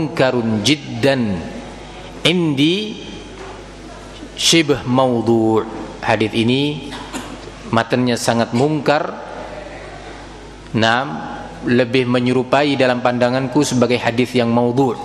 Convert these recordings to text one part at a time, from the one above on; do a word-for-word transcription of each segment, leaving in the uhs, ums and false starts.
munkarun jiddan indi shibh maudhu'. Hadis ini matanya sangat mungkar, nah lebih menyerupai dalam pandanganku sebagai hadis yang maudhu'.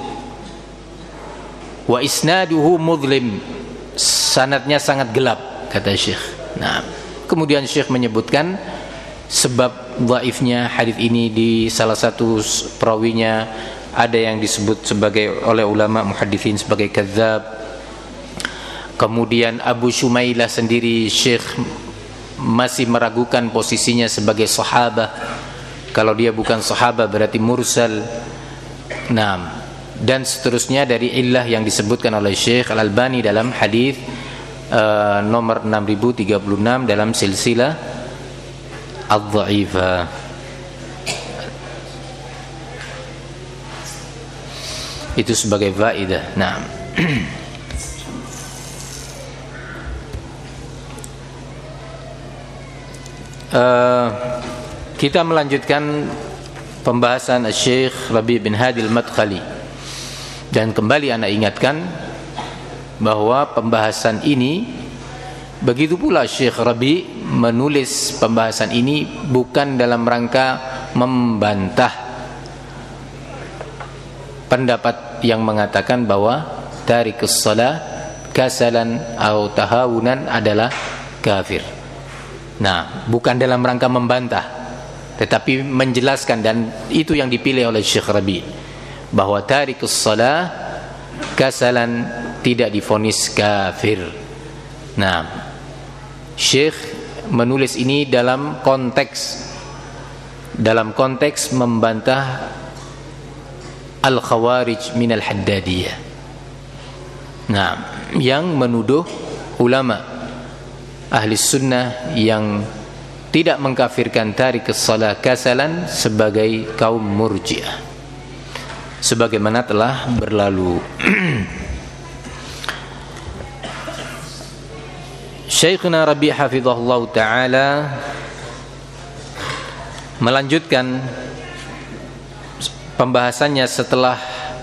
Wa isnaduhu mudlim, sanadnya sangat gelap, kata Syekh. Nah, kemudian Syekh menyebutkan sebab dhaifnya hadis ini. Di salah satu perawinya ada yang disebut sebagai oleh ulama muhadditsin sebagai kadzab. Kemudian Abu Shumailah sendiri Syekh masih meragukan posisinya sebagai sahabat. Kalau dia bukan sahabat berarti mursal. Nah, dan seterusnya dari illah yang disebutkan oleh Syekh Al-Albani dalam hadis uh, nomor enam ribu tiga puluh enam dalam silsilah Ad-Dha'ifah. Itu sebagai faedah. Nah, uh, kita melanjutkan pembahasan Syekh Rabi' bin Hadi Al-Madkhali. Dan kembali ana ingatkan bahwa pembahasan ini, begitu pula Syekh Rabi' menulis pembahasan ini bukan dalam rangka membantah pendapat yang mengatakan bahwa tarikus shalah kasalan atau tahawunan adalah kafir. Nah, bukan dalam rangka membantah, tetapi menjelaskan, dan itu yang dipilih oleh Syekh Rabi', bahwa tarikus shalah kasalan tidak divonis kafir. Nah, Syekh menulis ini dalam konteks dalam konteks membantah al-khawarij min al-haddadiyah. Nah, yang menuduh ulama ahli sunnah yang tidak mengkafirkan tarikus shalah kasalan sebagai kaum murji'ah, sebagaimana telah berlalu. Syekhuna Rabi' hafizahullah ta'ala melanjutkan pembahasannya setelah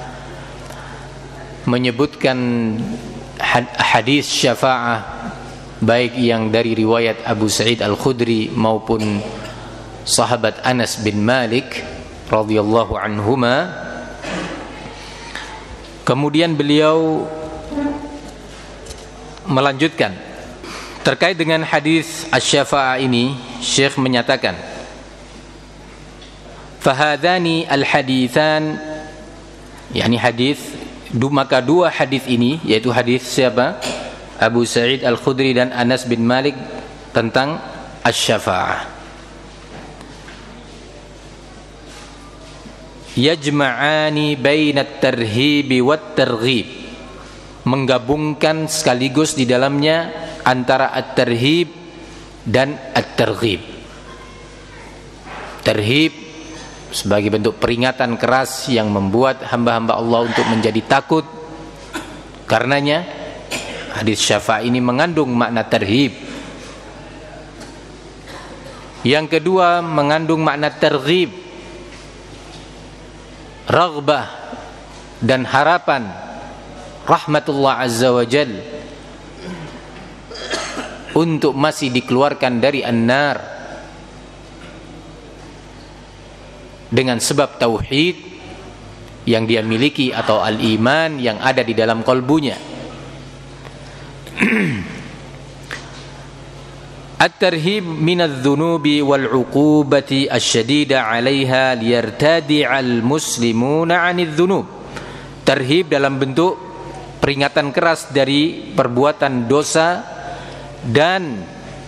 menyebutkan hadis syafa'ah baik yang dari riwayat Abu Sa'id Al-Khudri maupun sahabat Anas bin Malik radhiyallahu anhuma. Kemudian beliau melanjutkan terkait dengan hadis asy-syafa'ah ini. Syekh menyatakan, fahadhani al-hadithan, yakni hadis, maka dua hadis ini, yaitu hadis siapa? Abu Sa'id Al-Khudri dan Anas bin Malik tentang asy-syafa'ah, yajma'ani baina at-tarhib wat-targhib, menggabungkan sekaligus di dalamnya antara at-tarhib dan at-targhib. Tarhib sebagai bentuk peringatan keras yang membuat hamba-hamba Allah untuk menjadi takut. Karenanya hadis syafa'a ini mengandung makna tarhib. Yang kedua mengandung makna targhib, raghbah dan harapan rahmatullah azza wa jalla untuk masih dikeluarkan dari an-nar dengan sebab tauhid yang dia miliki atau al-iman yang ada di dalam qalbunya. At-tarhib min adh-dhunubi wal-'uqubati asy-syadida 'alaiha liyartadi'al muslimuna 'anidh-dhunub. Tarhib dalam bentuk peringatan keras dari perbuatan dosa dan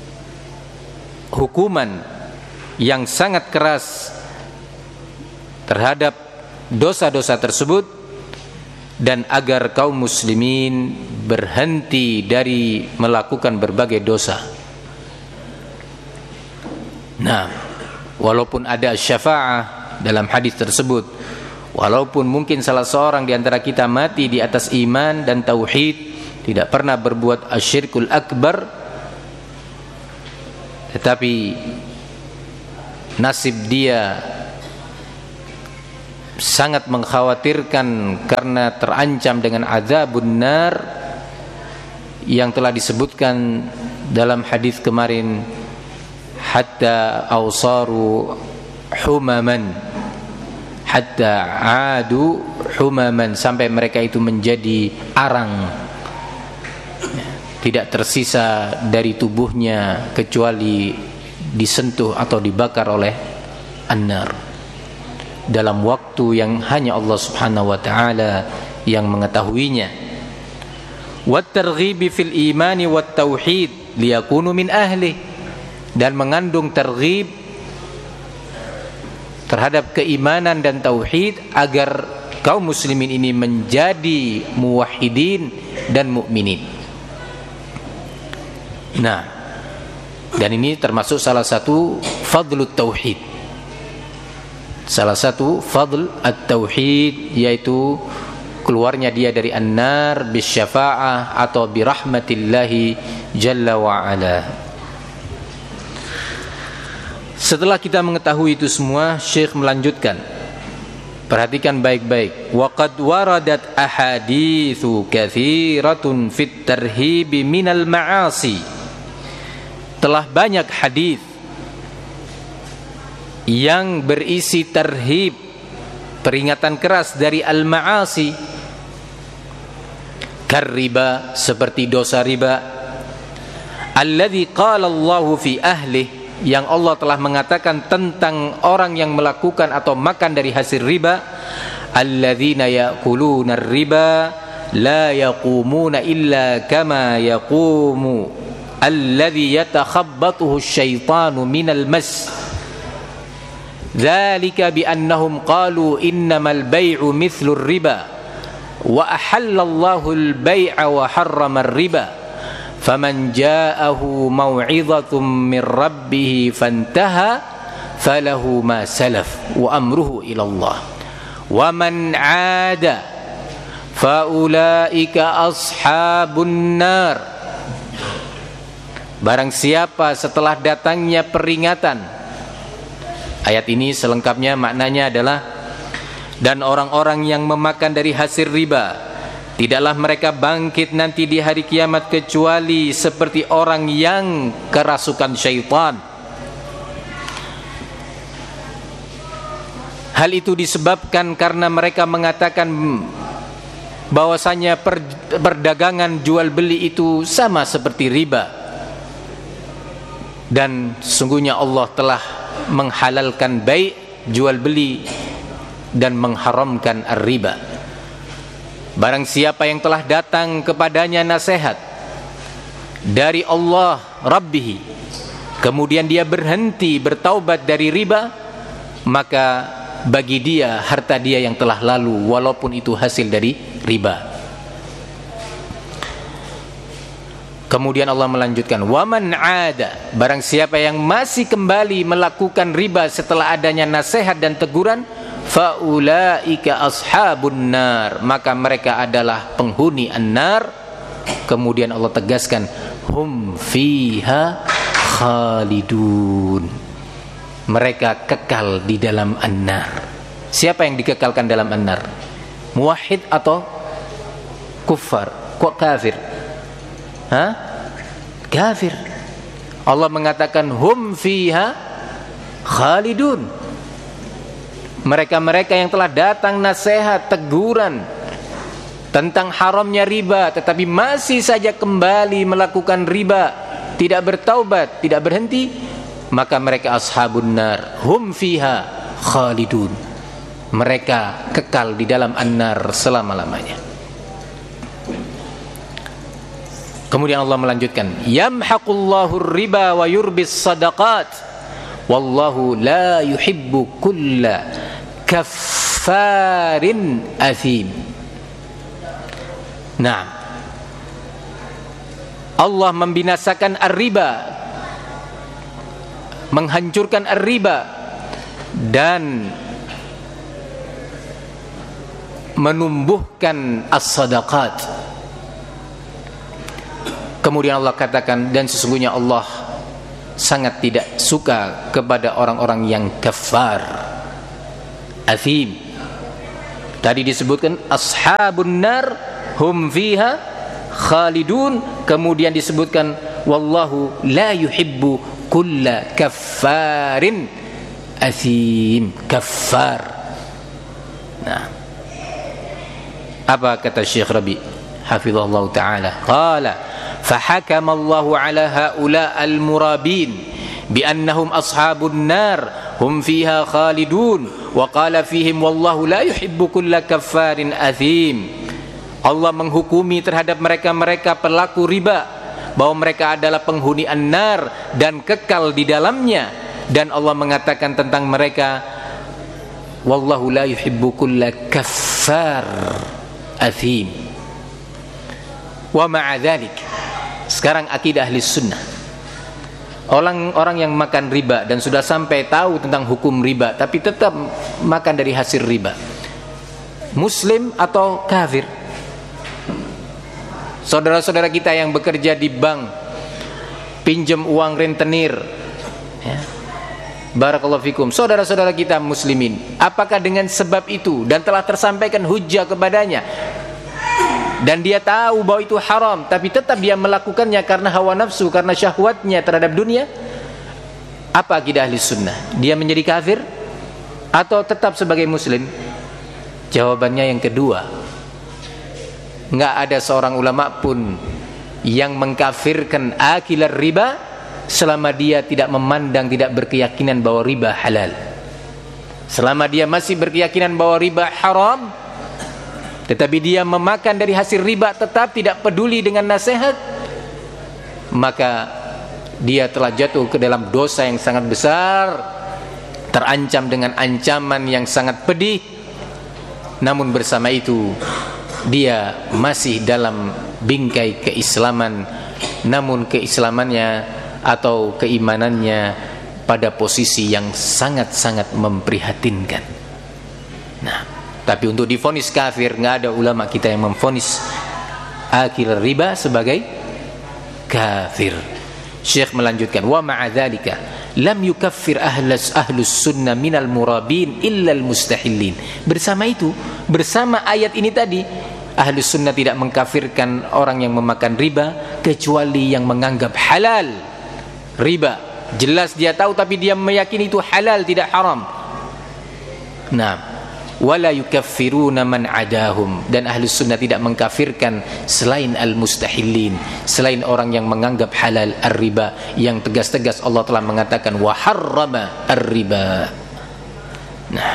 hukuman yang sangat keras terhadap dosa-dosa tersebut, dan agar kaum muslimin berhenti dari melakukan berbagai dosa. Nah, walaupun ada syafa'ah dalam hadis tersebut, walaupun mungkin salah seorang di antara kita mati di atas iman dan tauhid, tidak pernah berbuat asyirkul akbar, tetapi nasib dia sangat mengkhawatirkan karena terancam dengan azabun nar yang telah disebutkan dalam hadis kemarin, hatta awsaru humaman, hatta adu humaman, sampai mereka itu menjadi arang, tidak tersisa dari tubuhnya kecuali disentuh atau dibakar oleh an-nar dalam waktu yang hanya Allah Subhanahu wa taala yang mengetahuinya. Wat targhibi fil imani wat tauhid liyakunu min ahli, dan mengandung targhib terhadap keimanan dan tauhid agar kaum muslimin ini menjadi muwahhidin dan mukminin. Nah, dan ini termasuk salah satu fadlut tauhid. Salah satu fadl at-tauhid yaitu keluarnya dia dari an-nar bisyafa'ah atau birahmatillahi jalla wa ala. Setelah kita mengetahui itu semua, Syekh melanjutkan. Perhatikan baik-baik. Wa qad waradat ahaditsu katsiratun fit tarhibi minal ma'asi. Telah banyak hadis yang berisi tarhib, peringatan keras dari al-ma'asi, karriba, seperti dosa riba, alladzi qala Allahu fi ahlihi, yang Allah telah mengatakan tentang orang yang melakukan atau makan dari hasil riba, alladzina ya'kuluna ar-riba la yaqumuna illa kama yaqumu alladzi yatakhabbathu asy-syaitanu minal mas. Dzalika bi annahum qalu innamal bai'u mithlur riba wa ahallallahu al-bai'a wa harrama ar-riba faman ja'ahu mau'izatun min rabbih fantaha falahu ma salaf wa amruhu ila Allah wa man 'ada fa ulaika ashabun nar. Barang siapa setelah datangnya peringatan, ayat ini selengkapnya maknanya adalah, dan orang-orang yang memakan dari hasil riba, tidaklah mereka bangkit nanti di hari kiamat kecuali seperti orang yang kerasukan syaitan. Hal itu disebabkan karena mereka mengatakan bahwasanya perdagangan jual beli itu sama seperti riba, dan sesungguhnya Allah telah menghalalkan bai', jual beli, dan mengharamkan ar-riba. Barang siapa yang telah datang kepadanya nasihat dari Allah Rabbih, kemudian dia berhenti bertaubat dari riba, maka bagi dia harta dia yang telah lalu, walaupun itu hasil dari riba. Kemudian Allah melanjutkan, waman 'ada, barang siapa yang masih kembali melakukan riba setelah adanya nasihat dan teguran, faulaika ashabun nar, maka mereka adalah penghuni an-nar. Kemudian Allah tegaskan, hum fiha khalidun, mereka kekal di dalam an-nar. Siapa yang dikekalkan dalam an-nar? Muwahhid atau kuffar? Kok kafir? Hah? Kafir. Allah mengatakan hum fiha khalidun, mereka-mereka yang telah datang nasihat, teguran tentang haramnya riba, tetapi masih saja kembali melakukan riba, tidak bertaubat, tidak berhenti, maka mereka ashabun nar, hum fiha khalidun, mereka kekal di dalam an-nar selama-lamanya. Kemudian Allah melanjutkan, yamhaqullahu riba wa yurbis sadaqat wallahu la yuhibbu kulla kaffarin athim. Nah, Allah membinasakan ar-riba, menghancurkan ar-riba, dan menumbuhkan as-sadaqat. Kemudian Allah katakan, dan sesungguhnya Allah sangat tidak suka kepada orang-orang yang kafar, athim, Tadi disebutkan ashabun nar hum fiha khalidun, kemudian disebutkan wallahu la yuhibbu kulla kaffarin athim. Kaffar. Nah, apa kata Syekh Rabi hafizahullah ta'ala? Qala fahakama Allahu ala haula al-murabin bi annahum ashabun nar hum fiha khalidun wa qala fihim wallahu la yuhibbu kulla kaffarin athim. Allah menghukumi terhadap mereka-mereka pelaku riba bahwa mereka adalah penghuni an-nar dan kekal di dalamnya, dan Allah mengatakan tentang mereka wallahu la yuhibbu kulla kaffar athim. Wa ma'a dzalik, sekarang akidah ahli sunnah, orang-orang yang makan riba dan sudah sampai tahu tentang hukum riba tapi tetap makan dari hasil riba, muslim atau kafir? Saudara-saudara kita yang bekerja di bank, pinjam uang rentenir, ya. Barakallahu fikum, saudara-saudara kita muslimin, apakah dengan sebab itu dan telah tersampaikan hujjah kepadanya dan dia tahu bahwa itu haram tapi tetap dia melakukannya karena hawa nafsu, karena syahwatnya terhadap dunia, apa akidah ahli sunnah? Dia menjadi kafir atau tetap sebagai muslim? Jawabannya yang kedua. Enggak ada seorang ulama pun yang mengkafirkan akilar riba selama dia tidak memandang, tidak berkeyakinan bahwa riba halal. Selama dia masih berkeyakinan bahwa riba haram, tetapi dia memakan dari hasil riba tetap tidak peduli dengan nasihat, maka dia telah jatuh ke dalam dosa yang sangat besar, terancam dengan ancaman yang sangat pedih. Namun bersama itu dia masih dalam bingkai keislaman, namun keislamannya atau keimanannya pada posisi yang sangat-sangat memprihatinkan. Nah, tapi untuk divonis kafir, nggak ada ulama kita yang memvonis akil riba sebagai kafir. Syekh melanjutkan, wa ma'adzalika lam yukaffir ahlus ahlus sunnah minal murabin illa al mustahillin. Bersama itu, bersama ayat ini tadi, ahlus sunnah tidak mengkafirkan orang yang memakan riba kecuali yang menganggap halal riba. Jelas dia tahu tapi dia meyakini itu halal, tidak haram. Nah, wala yukaffiruna man adahum, dan ahlus sunnah tidak mengkafirkan selain al-mustahillin, selain orang yang menganggap halal ar-riba, yang tegas-tegas Allah telah mengatakan wa harrama ar-riba. Nah,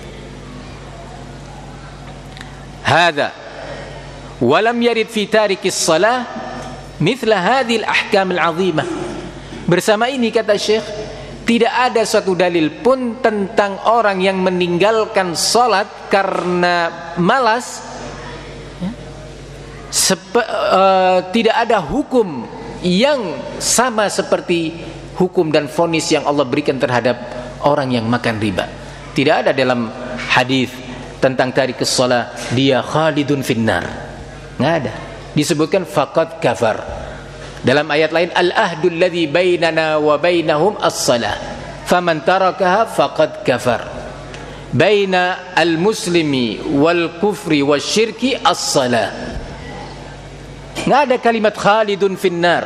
hadza wa lam yarid fi tarikis salah mithla hadhihi al-ahkam al-'azimah. Bersama ini kata Syekh, tidak ada suatu dalil pun tentang orang yang meninggalkan salat karena malas, ya, Sepe, uh, tidak ada hukum yang sama seperti hukum dan vonis yang Allah berikan terhadap orang yang makan riba. Tidak ada dalam hadis tentang tarikus shalah dia khalidun finnar, nggak ada. Disebutkan faqad kafar. Dalam ayat lain, al-ahdul ladzi bainana wa bainahum as-salah faman tarakaha faqad kafar. Baina al-muslimi wal kufri wasyirki as-salah. Enggak ada kalimat khalidun finnar.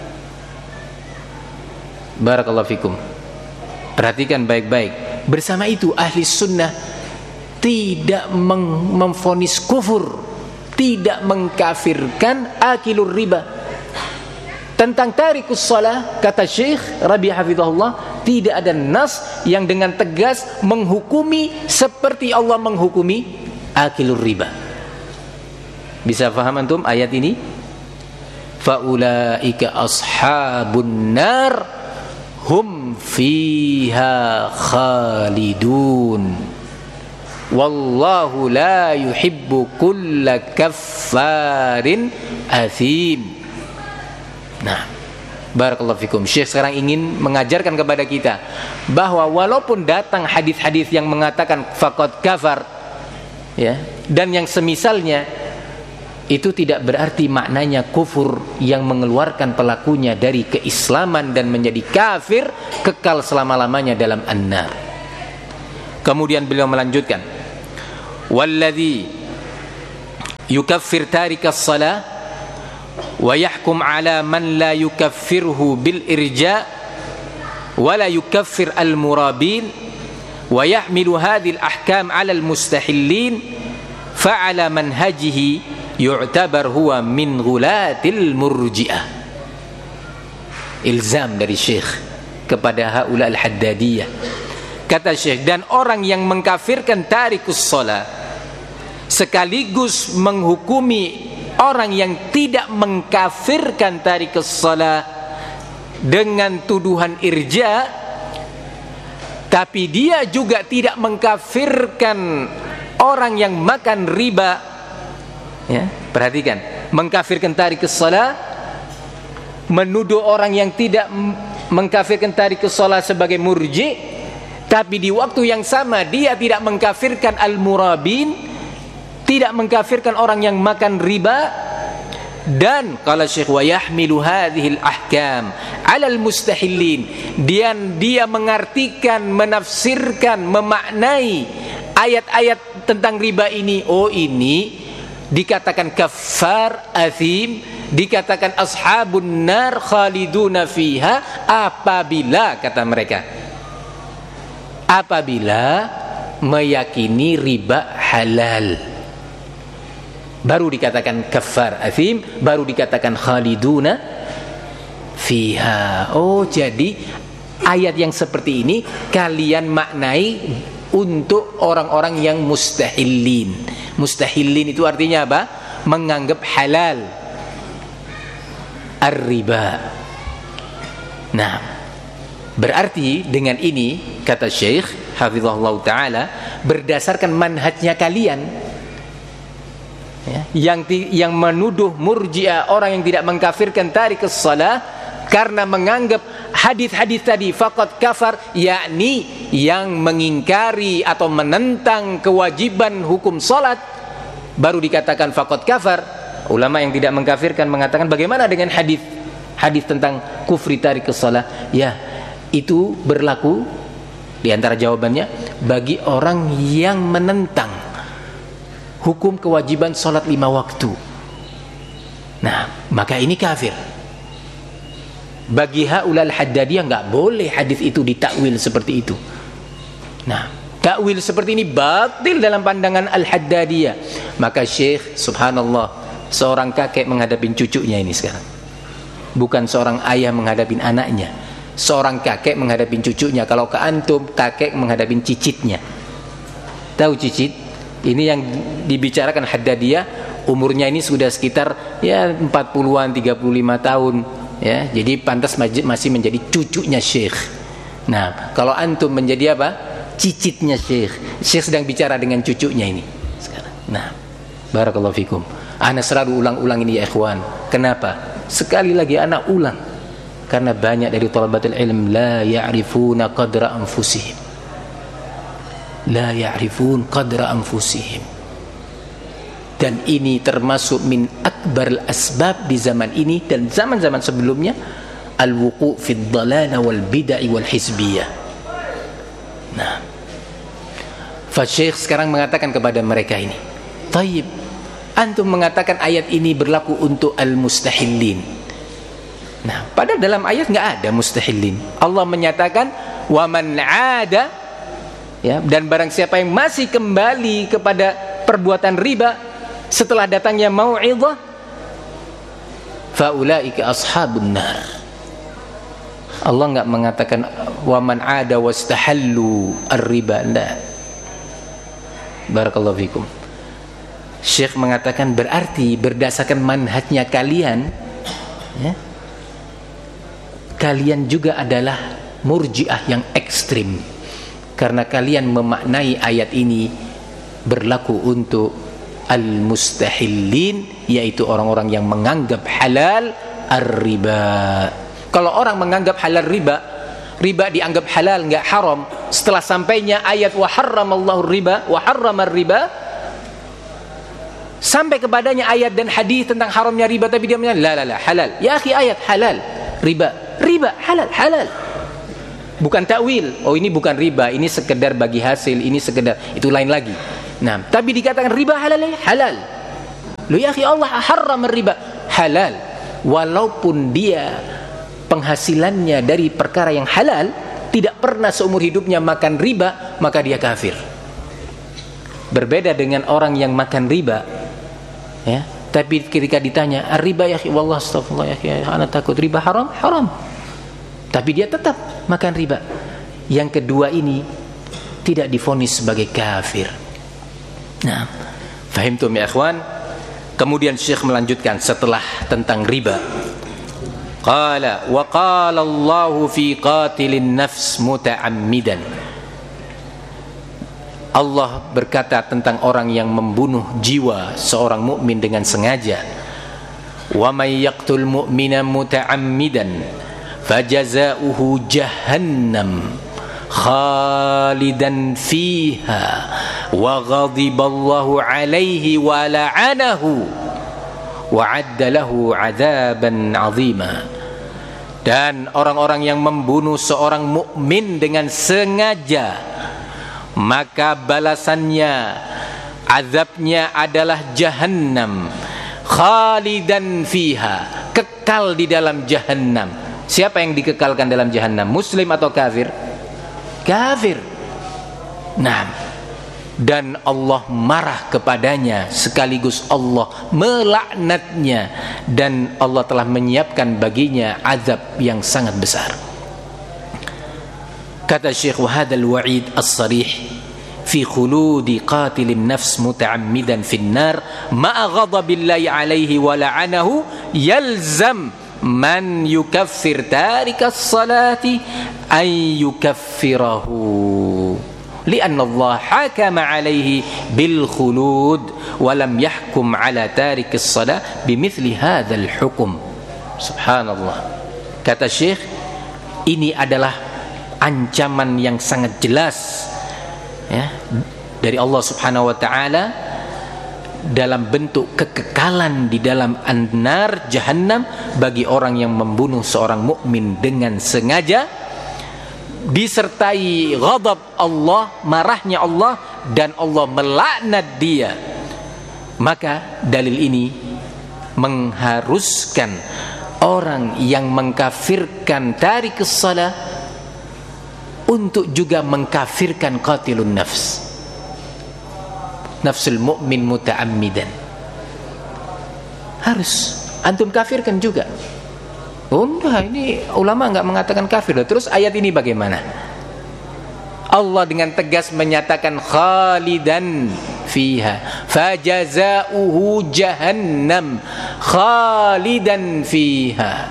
Barakallahu fikum. Perhatikan baik-baik. Bersama itu ahli sunnah tidak memvonis kufur, tidak mengkafirkan akilur riba. Tentang tarikus shalah, kata Syekh Rabi hafizahullah, tidak ada nas yang dengan tegas menghukumi seperti Allah menghukumi akilur riba. Bisa faham antum ayat ini? Faulaika ashabun nar hum fiha khalidun wallahu la yuhibbu kulla kaffarin athim. Nah, barakallahu fikum. Syekh sekarang ingin mengajarkan kepada kita bahwa walaupun datang hadis-hadis yang mengatakan faqad kafar, ya, dan yang semisalnya, itu tidak berarti maknanya kufur yang mengeluarkan pelakunya dari keislaman dan menjadi kafir kekal selama-lamanya dalam an-nar. Kemudian beliau melanjutkan, walladzi yukaffir tarikas shalah wa yahkum ala man la yukaffirhu bil irja wa la yukaffir al murabin wa yahmilu hadhihi al ahkam ala al mustahillin fa ala manhajihi yu'tabar huwa min ghulatil murji'ah. Ilzam dari Syekh kepada haula al haddadiyah. Kata Syekh, dan orang yang mengkafirkan tarikus shalah sekaligus menghukumi orang yang tidak mengkafirkan tarikus shalah dengan tuduhan irja, tapi dia juga tidak mengkafirkan orang yang makan riba. Ya, perhatikan, mengkafirkan tarikus shalah, menuduh orang yang tidak mengkafirkan tarikus shalah sebagai murji, tapi di waktu yang sama dia tidak mengkafirkan al-murabin, tidak mengkafirkan orang yang makan riba. Dan kala Syekh, wa yahmilu hadhil ahkam 'alal mustahillin, dia dia mengartikan, menafsirkan, memaknai ayat-ayat tentang riba ini. Oh, ini dikatakan kafar athim, dikatakan ashabun nar khaliduna fiha, apabila, kata mereka, apabila meyakini riba halal, baru dikatakan kafar athim, baru dikatakan khaliduna fiha. Oh, jadi ayat yang seperti ini kalian maknai untuk orang-orang yang mustahillin. Mustahillin itu artinya apa? Menganggap halal ar-riba. Nah, berarti dengan ini, kata Syekh hafizahullah ta'ala, berdasarkan manhajnya kalian, ya, yang yang menuduh murji'ah, orang yang tidak mengkafirkan tarikus shalah karena menganggap hadis-hadis tadi faqad kafar, yakni yang mengingkari atau menentang kewajiban hukum salat, baru dikatakan faqad kafar. Ulama yang tidak mengkafirkan mengatakan, bagaimana dengan hadis hadis tentang kufri tarikus shalah? Ya, itu berlaku, di antara jawabannya, bagi orang yang menentang hukum kewajiban salat lima waktu. Nah, maka ini kafir. Bagi haulal haddadiyah enggak boleh hadis itu ditakwil seperti itu. Nah, takwil seperti ini batil dalam pandangan al-haddadiyah. Maka Syekh, subhanallah, seorang kakek menghadapi cucunya ini sekarang. Bukan seorang ayah menghadapi anaknya. Seorang kakek menghadapi cucunya. Kalau ke antum, kakek menghadapi cicitnya. Tahu cicit? Ini yang dibicarakan haddadiyah, umurnya ini sudah sekitar ya empat puluhan, tiga puluh lima tahun. Ya, jadi pantas masih menjadi cucunya Syekh. Nah, kalau antum menjadi apa? Cicitnya Syekh. Syekh sedang bicara dengan cucunya ini sekarang. Nah, barakallahu fikum. Ana selalu ulang-ulang ini ya ikhwan. Kenapa? Sekali lagi ana ulang. Karena banyak dari thalabatul ilm la ya'rifuna qadra anfusihim. La ya'rifun qadra anfusihim. Dan ini termasuk min akbar asbab di zaman ini dan zaman-zaman sebelumnya, al-wuqu' fi ad-dalalah wal bid'ah wal hizbiyah. Nah, fa Syekh sekarang mengatakan kepada mereka ini, "Tayyib, antum mengatakan ayat ini berlaku untuk al-mustahillin." Nah, padahal dalam ayat enggak ada mustahillin. Allah menyatakan, "Wa man 'ada", ya, dan barang siapa yang masih kembali kepada perbuatan riba setelah datangnya mau'izah, faulaika ashabun nar. Allah enggak mengatakan wa man 'ada wastahallu ar-riba. La. Barakallahu fikum. Syekh mengatakan berarti berdasarkan manhajnya kalian, ya, kalian juga adalah murji'ah yang ekstrim, karena kalian memaknai ayat ini berlaku untuk al-mustahillin, yaitu orang-orang yang menganggap halal ar-riba. Kalau orang menganggap halal riba, riba dianggap halal, enggak haram, setelah sampainya ayat wa harramallahu riba wa harramar riba, sampai kepadanya ayat dan hadis tentang haramnya riba, tapi dia menyatakan la la la halal. Ya akhi, ayat halal, riba, riba halal, halal. Bukan takwil. Oh, ini bukan riba, ini sekedar bagi hasil, ini sekedar, itu lain lagi. Nah, tapi dikatakan riba halal, halal. Loh ya akhi, Allah haram riba, halal. Walaupun dia penghasilannya dari perkara yang halal, tidak pernah seumur hidupnya makan riba, maka dia kafir. Berbeda dengan orang yang makan riba, ya. Tapi ketika ditanya, riba ya akhi, wallah astagfirullah ya akhi, ana takut riba haram, haram. Tapi dia tetap makan riba. Yang kedua ini tidak divonis sebagai kafir. Nah, fahimtum ya ikhwan? Kemudian Syekh melanjutkan setelah tentang riba. Qala wa qala Allahu fi qatilin nafs muta'ammidan. Allah berkata tentang orang yang membunuh jiwa seorang mukmin dengan sengaja. Wa may yaqtul mu'mina muta'ammidan fajaza'uhu jahannam khalidan fiha wa ghadiballahu alaihi wa la'anahu wa 'adda lahu 'adzaban 'azima. Dan orang-orang yang membunuh seorang mukmin dengan sengaja, maka balasannya, azabnya adalah jahannam khalidan fiha, kekal di dalam jahannam. Siapa yang dikekalkan dalam jahannam? Muslim atau kafir? Kafir. Nah, dan Allah marah kepadanya, sekaligus Allah melaknatnya, dan Allah telah menyiapkan baginya azab yang sangat besar. Kata Syekh, wa hadzal wa'id as-sarih fi khuludi qatilin nafs muta'ammidan fin nar ma'a ghadabillahi alaihi wa la'anahu yalzam man yukaffir tarikas salati ay yukaffirahu li'anna Allah hakama alaihi bil khulud wa lam yahkum ala tarikis salah bimithli hadzal hukum. Subhanallah. Kata Syekh, ini adalah ancaman yang sangat jelas, ya, dari Allah Subhanahu wa taala dalam bentuk kekekalan di dalam an-nar jahannam bagi orang yang membunuh seorang mukmin dengan sengaja, disertai ghadab Allah, marahnya Allah, dan Allah melaknat dia. Maka dalil ini mengharuskan orang yang mengkafirkan tarikus shalah untuk juga mengkafirkan qatilun nafs, nafsul mu'min muta'ammidan. Harus antum kafirkan juga. Oh enggak, ini ulama enggak mengatakan kafir. Terus ayat ini bagaimana? Allah dengan tegas menyatakan khalidan fiha fajazauhu jahannam khalidan fiha.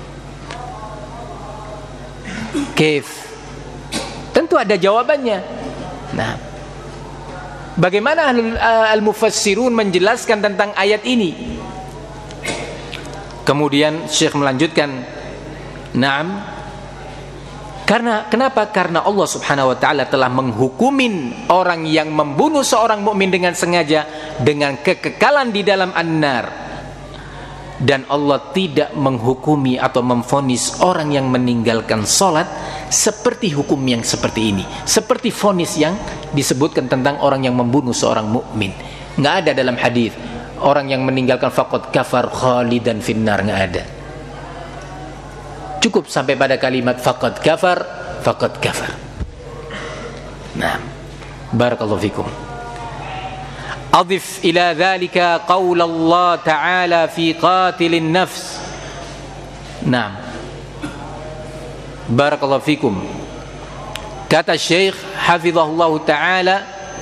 Kaif? Tentu ada jawabannya. Nah, bagaimana al-mufassirun menjelaskan tentang ayat ini? Kemudian Syekh melanjutkan, "Na'am, karena kenapa? Karena Allah Subhanahu wa taala telah menghukumin orang yang membunuh seorang mukmin dengan sengaja dengan kekekalan di dalam an-nar. Dan Allah tidak menghukumi atau memvonis orang yang meninggalkan salat seperti hukum yang seperti ini, seperti vonis yang disebutkan tentang orang yang membunuh seorang mukmin. Enggak ada dalam hadis orang yang meninggalkan faqad kafar khalidan finnar, enggak ada. Cukup sampai pada kalimat faqad kafar, faqad kafar. Nah, barakallahu fikum. Adif ila dhalika qaul Allah ta'ala fi qatilin nafs. Nah, barakallahu fikum. Kata Syekh hafizahullah ta'ala,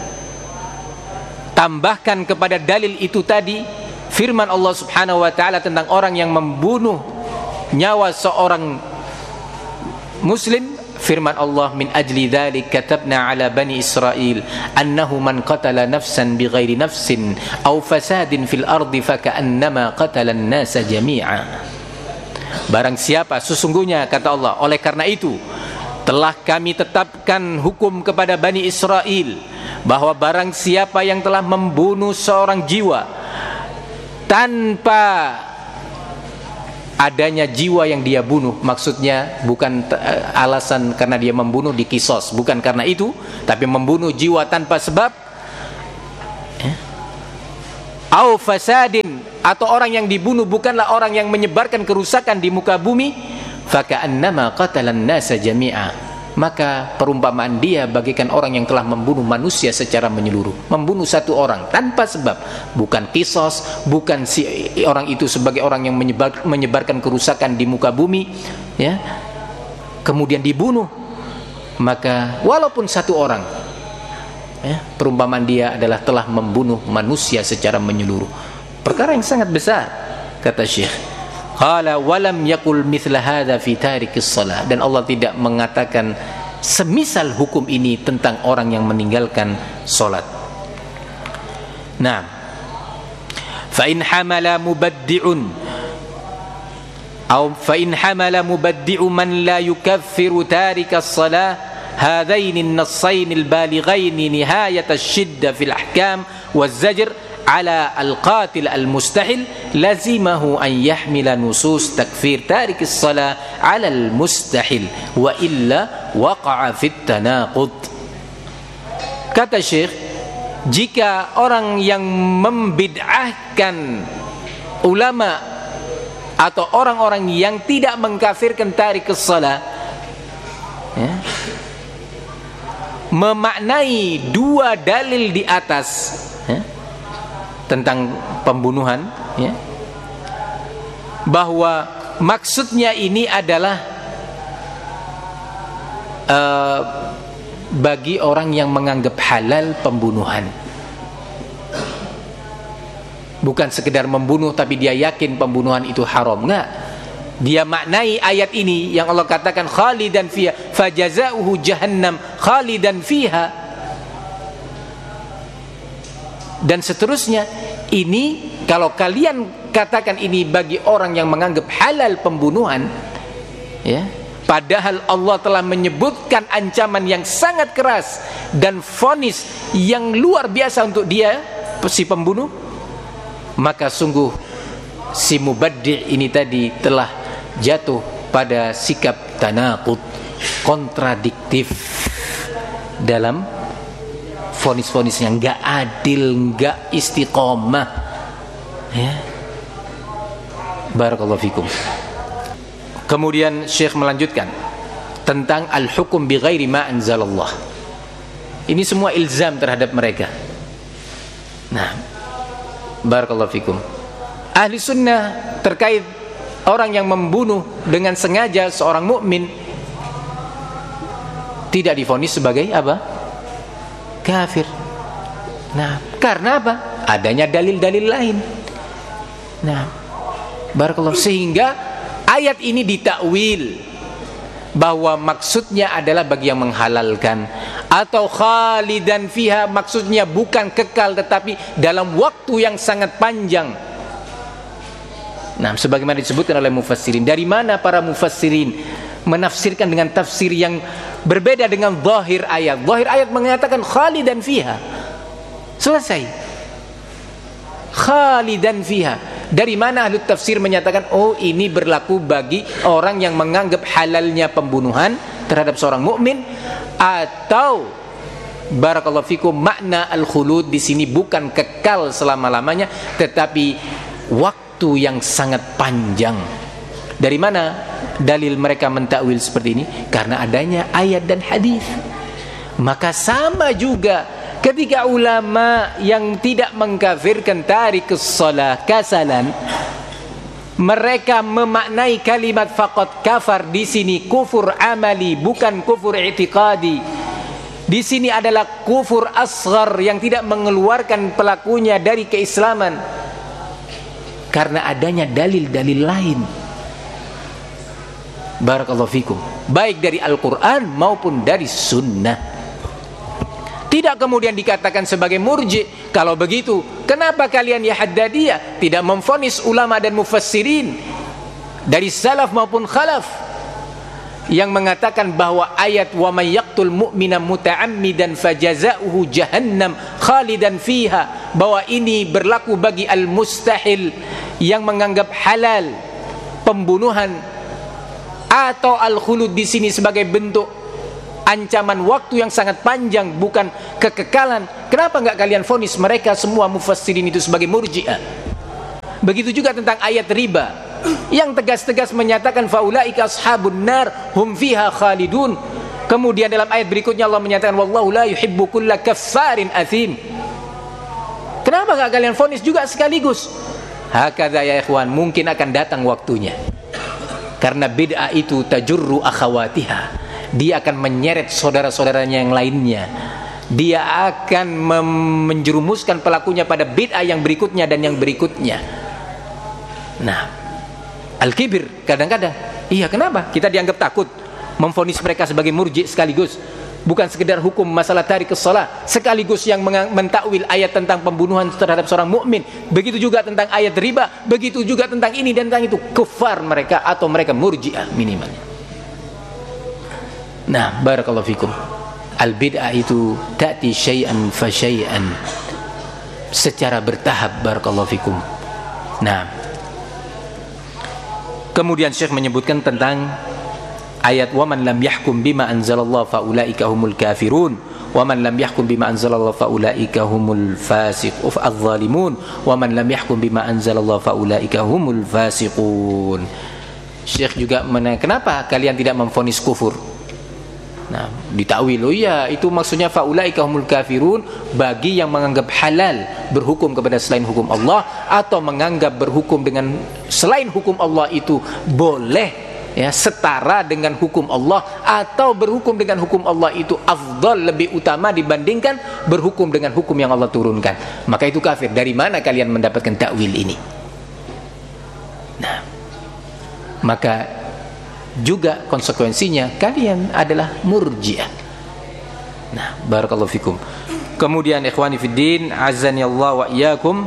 tambahkan kepada dalil itu tadi firman Allah Subhanahu wa ta'ala tentang orang yang membunuh nyawa seorang muslim. Firman Allah, min ajli dzalik katabna ala bani Israil annahu man qatala nafsan bighairi nafsin aw fasadin fil ardi faka'annama qatala an-nasa jami'a. Barang siapa, sesungguhnya kata Allah, oleh karena itu telah kami tetapkan hukum kepada Bani Israel bahwa barang siapa yang telah membunuh seorang jiwa tanpa adanya jiwa yang dia bunuh, maksudnya bukan alasan karena dia membunuh dikisos, bukan karena itu, tapi membunuh jiwa tanpa sebab, au fasadin, atau orang yang dibunuh bukanlah orang yang menyebarkan kerusakan di muka bumi, faka'annama qatalan nasa jami'a, maka perumpamaan dia bagaikan orang yang telah membunuh manusia secara menyeluruh, membunuh satu orang tanpa sebab, bukan kisos, bukan si orang itu sebagai orang yang menyebar, menyebarkan kerusakan di muka bumi, ya, kemudian dibunuh, maka walaupun satu orang, ya, perumpamaan dia adalah telah membunuh manusia secara menyeluruh, perkara yang sangat besar, kata Syekh. Qala walam yakul mithla hadza fi tarikis shalah, dan Allah tidak mengatakan semisal hukum ini tentang orang yang meninggalkan salat. Nah, fa in hamala mubaddi'un atau fa in hamala mubaddi'u man la yukaffiru tarikas shalah hadain an-nassain al-balighain nihayat ash-shiddah fil ahkam waz-zajr ala al-qatil al-mustahil lazimahu an yahmila nusus takfir tarikis salah ala al-mustahil wa illa waqa'a fit tanaqud. Kata Syekh, jika orang yang membid'ahkan ulama atau orang-orang yang tidak mengkafirkan tarikis salah, ya, memaknai dua dalil di atas, ya, tentang pembunuhan, ya, bahwa maksudnya ini adalah uh, bagi orang yang menganggap halal pembunuhan, bukan sekedar membunuh tapi dia yakin pembunuhan itu haram. Enggak, dia maknai ayat ini yang Allah katakan khalidan fiha fajazauhu jahannam khalidan fiha dan seterusnya. Ini kalau kalian katakan ini bagi orang yang menganggap halal pembunuhan, ya, padahal Allah telah menyebutkan ancaman yang sangat keras dan vonis yang luar biasa untuk dia, si pembunuh, maka sungguh si mubaddi' ini tadi telah jatuh pada sikap tanaqud, kontradiktif dalam vonis-vonisnya, enggak adil, enggak istiqomah, ya. Barakallahu fikum. Kemudian Syekh melanjutkan tentang al-hukum bi ghairi ma anzalallah. Ini semua ilzam terhadap mereka. Nah, barakallahu fikum. Ahli sunnah terkait orang yang membunuh dengan sengaja seorang mukmin tidak divonis sebagai apa? Kafir. Nah, karena apa? Adanya dalil-dalil lain. Nah, barakallahu, sehingga ayat ini ditakwil bahwa maksudnya adalah bagi yang menghalalkan, atau khalidan fiha maksudnya bukan kekal tetapi dalam waktu yang sangat panjang. Nah, sebagaimana disebutkan oleh mufassirin. Dari mana para mufassirin menafsirkan dengan tafsir yang berbeda dengan zahir ayat? Zahir ayat mengatakan khalidan fiha, selesai, khalidan fiha. Dari mana ahli tafsir menyatakan oh ini berlaku bagi orang yang menganggap halalnya pembunuhan terhadap seorang mukmin? Atau barakallahu fikum, makna al-khulud di sini bukan kekal selama-lamanya tetapi waktu yang sangat panjang. Dari mana dalil mereka mentakwil seperti ini? Karena adanya ayat dan hadis. Maka sama juga ketika ulama yang tidak mengkafirkan tarikus shalah kasalan, mereka memaknai kalimat faqad kafar di sini kufur amali, bukan kufur i'tiqadi. Di sini adalah kufur asghar yang tidak mengeluarkan pelakunya dari keislaman karena adanya dalil-dalil lain. Barakallahu fikum, baik dari Al-Quran maupun dari Sunnah. Tidak kemudian dikatakan sebagai murji. Kalau begitu, kenapa kalian ya Haddadiyah tidak memvonis ulama dan mufassirin dari salaf maupun khalaf yang mengatakan bahwa ayat wa may yaqtul mu'mina muta'ammidan fajaza'uhu jahannam khalidan fiha, bahwa ini berlaku bagi al-mustahil yang menganggap halal pembunuhan, atau al-khulud di sini sebagai bentuk ancaman waktu yang sangat panjang, bukan kekekalan. Kenapa enggak kalian vonis mereka semua mufassirin itu sebagai murji'ah? Begitu juga tentang ayat riba yang tegas-tegas menyatakan faulaika ashabun nar hum fiha khalidun. Kemudian dalam ayat berikutnya Allah menyatakan wallahu la yuhibbu kulla kaffarin athim. Kenapa enggak kalian vonis juga sekaligus? Hakadha ya ikhwan, mungkin akan datang waktunya. Karena bid'ah itu tajurru akhawatiha. Dia akan menyeret saudara-saudaranya yang lainnya. Dia akan menjerumuskan pelakunya pada bid'ah yang berikutnya dan yang berikutnya. Nah, al-kibir kadang-kadang, iya kenapa? Kita dianggap takut memvonis mereka sebagai murji sekaligus. Bukan sekedar hukum masalah tarikus shalah, sekaligus yang mentakwil ayat tentang pembunuhan terhadap seorang mukmin. Begitu juga tentang ayat riba, begitu juga tentang ini dan tentang itu. Kufar mereka atau mereka murji'ah minimalnya. Nah, barakallahu fikum. Al-bid'ah itu ta'ti syai'an fa syai'an, secara bertahap, barakallahu fikum. Nah, kemudian Syekh menyebutkan tentang ayat waman lam yahkum bima anzalallahu faulaika humul kafirun waman lam yahkum bima anzalallahu faulaika humul fasiq uf adh-dhalimun waman lam yahkum bima anzalallahu faulaika humul fasiqun. Syekh juga menanya, kenapa kalian tidak memvonis kufur? Nah, ditakwil, oh iya, itu maksudnya faulaika humul kafirun bagi yang menganggap halal berhukum kepada selain hukum Allah, atau menganggap berhukum dengan selain hukum Allah itu boleh, ya, setara dengan hukum Allah, atau berhukum dengan hukum Allah itu afdal, lebih utama dibandingkan berhukum dengan hukum yang Allah turunkan, maka itu kafir. Dari mana kalian mendapatkan takwil ini? Nah, maka juga konsekuensinya kalian adalah murji'ah. Nah, barakallahu fikum. Kemudian ikhwani fiddin, azani Allah wa iyyakum,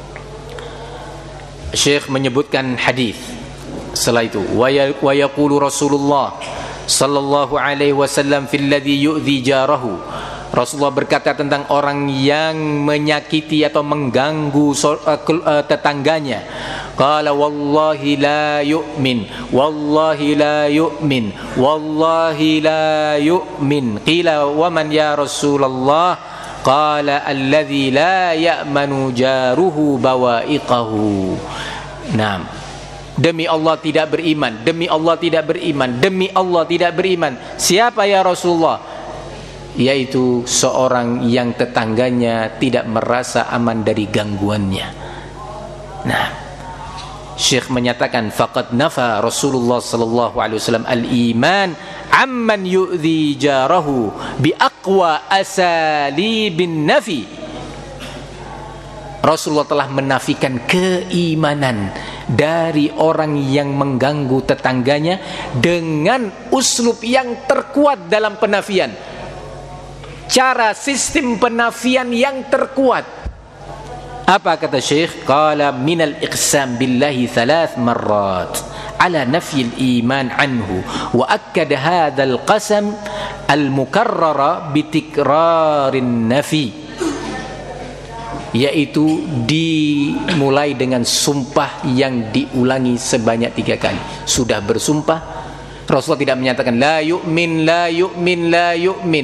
Syekh menyebutkan hadis. Setelah itu wa yaqulu Rasulullah sallallahu alaihi wasallam fil ladzi yu'dhi jarahu. Rasulullah berkata tentang orang yang menyakiti atau mengganggu tetangganya. Qala wallahi la yu'min, wallahi la yu'min, wallahi la yu'min. Qila wa man ya Rasulullah? Qala alladzi la ya'manu jaruhu bawa'iqahu. Naam. Demi Allah tidak beriman, demi Allah tidak beriman, demi Allah tidak beriman. Siapa ya Rasulullah? Yaitu seorang yang tetangganya tidak merasa aman dari gangguannya. Nah, Syekh menyatakan faqad nafa Rasulullah sallallahu alaihi wasallam al-iman amman yu'dhi jarahu bi aqwa asalibin nafi. Rasulullah telah menafikan keimanan dari orang yang mengganggu tetangganya dengan uslub yang terkuat dalam penafian. Cara sistem penafian yang terkuat. Apa kata Syekh? Qala minal iqsam billahi thalath marrat ala nafyi al-iman anhu wa akkada hadzal qasam al-mukarrara bi tikrarin nafi. Yaitu dimulai dengan sumpah yang diulangi sebanyak tiga kali. Sudah bersumpah, Rasulullah tidak menyatakan la yu'min, la yu'min, la yu'min,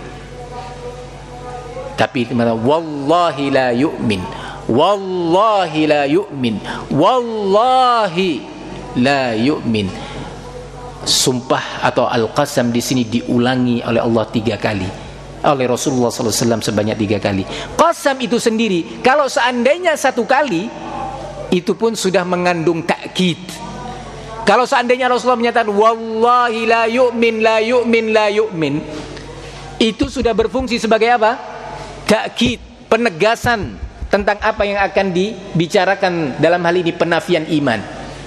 tapi wallahi la yu'min, wallahi la yu'min, wallahi la yu'min. Sumpah atau al-qasam di sini diulangi oleh Allah tiga kali, oleh Rasulullah sallallahu alaihi wasallam sebanyak tiga kali. Qasam itu sendiri kalau seandainya satu kali itu pun sudah mengandung takkid. Kalau seandainya Rasulullah menyatakan wallahi la yu'min, la yu'min, la yu'min, itu sudah berfungsi sebagai apa? Takkid, penegasan tentang apa yang akan dibicarakan dalam hal ini penafian iman.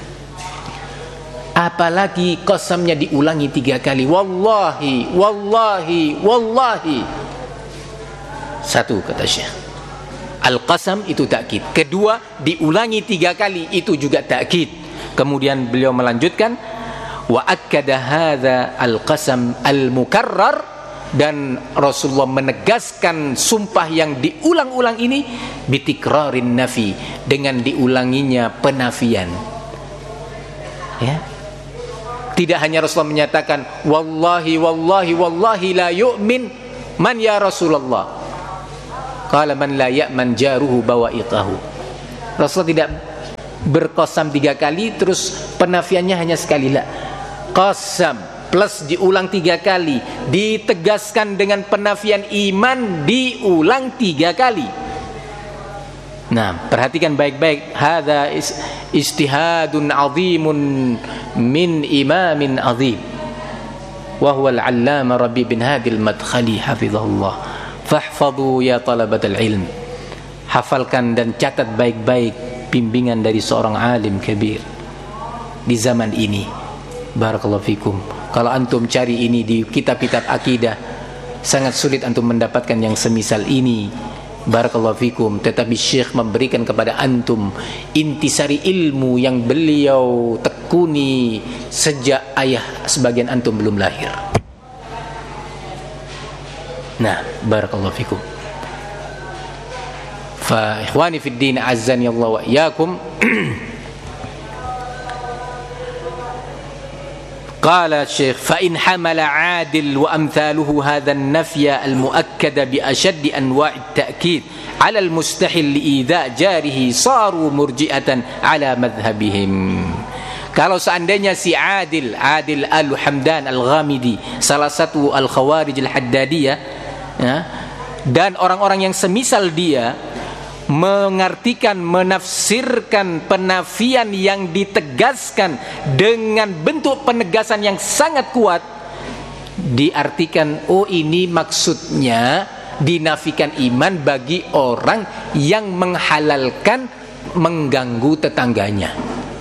Apalagi qasamnya diulangi tiga kali, wallahi, wallahi, wallahi. Satu kata Syekh, al-qasam itu takkid. Kedua, diulangi tiga kali, itu juga takkid. Kemudian beliau melanjutkan wa akkada hadza al-qasam al-mukarrar, dan Rasulullah menegaskan sumpah yang diulang-ulang ini bitikrarin nafi, dengan diulanginya penafian. Ya. Tidak hanya Rasulullah menyatakan wallahi wallahi wallahi la yu'min man ya Rasulullah. Qala man la ya'man jaruhu bawa'iqahu. Rasulullah tidak berqasam tiga kali terus penafiannya hanya sekali, la. Qasam plus diulang tiga kali, ditegaskan dengan penafian iman diulang tiga kali. Nah, perhatikan baik-baik. Hadza ijtihadun 'azimun min imamin 'azim. Wa huwa al-'allama Rabi bin Hadi al-Madkhali hafizahullah. Fahfadhu ya talabatal ilm. Hafalkan dan catat baik-baik bimbingan dari seorang alim kabir di zaman ini. Barakallahu fikum. Kalau antum cari ini di kitab-kitab akidah, sangat sulit antum mendapatkan yang semisal ini. Barakallahu fikum. Tetapi Syekh memberikan kepada antum intisari ilmu yang beliau tekuni sejak ayah sebagian antum belum lahir. Nah, barakallahu fikum. Fa ikhwani fid din azzani Allah wa iyyakum. قال الشيخ فإن حمل عادل وأمثاله هذا النفي المؤكد بأشد أنواع التأكيد على المستحيل لإيذاء جاره صاروا مرجئة على مذهبهم. Kalau seandainya si Adil Adil Al-Hamdan Al-Ghamidi, salah satu Al-Khawarij Al-Haddadiyah, ya, dan orang-orang yang semisal dia mengartikan, menafsirkan penafian yang ditegaskan dengan bentuk penegasan yang sangat kuat, diartikan oh ini maksudnya dinafikan iman bagi orang yang menghalalkan mengganggu tetangganya.